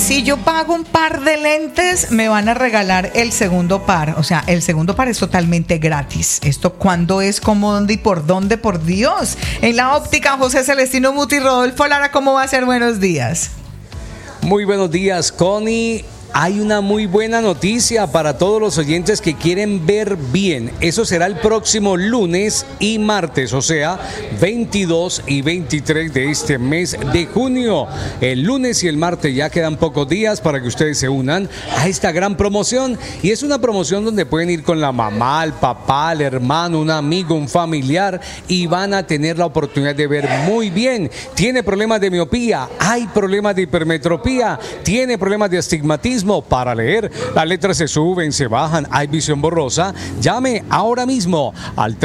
si yo pago un par de lentes, me van a regalar el segundo par. O sea, el segundo par es totalmente gratis. ¿Esto cuándo es, cómo, dónde y por dónde? Por Dios. En la óptica, José Celestino Muti, Rodolfo Lara, ¿cómo va a ser? Buenos días. Muy buenos días, Connie. Hay una muy buena noticia para todos los oyentes que quieren ver bien. Eso será el próximo lunes y martes, o sea, 22 y 23 de este mes de junio. El lunes y el martes ya quedan pocos días para que ustedes se unan a esta gran promoción. Y es una promoción donde pueden ir con la mamá, el papá, el hermano, un amigo, un familiar y van a tener la oportunidad de ver muy bien. ¿Tiene problemas de miopía? ¿Hay problemas de hipermetropía? ¿Tiene problemas de astigmatismo? Para leer, las letras se suben, se bajan, hay visión borrosa. Llame ahora mismo al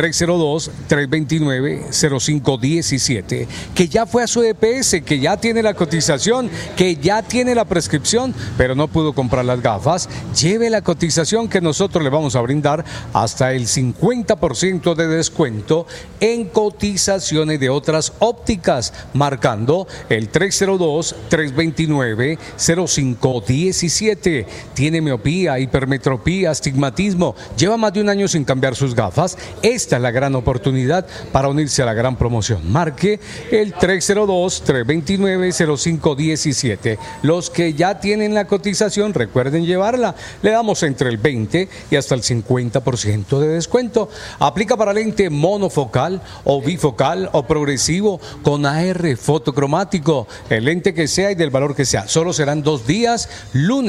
302-329-0517, que ya fue a su EPS, que ya tiene la cotización, que ya tiene la prescripción, pero no pudo comprar las gafas. Lleve la cotización que nosotros le vamos a brindar hasta el 50% de descuento en cotizaciones de otras ópticas, marcando el 302-329-0517. Tiene miopía, hipermetropía, astigmatismo, lleva más de un año sin cambiar sus gafas. Esta es la gran oportunidad para unirse a la gran promoción. Marque el 302-329-0517. Los que ya tienen la cotización, recuerden llevarla. Le damos entre el 20 y hasta el 50% de descuento. Aplica para lente monofocal o bifocal o progresivo con AR fotocromático. El lente que sea y del valor que sea. Solo serán 2 días, lunes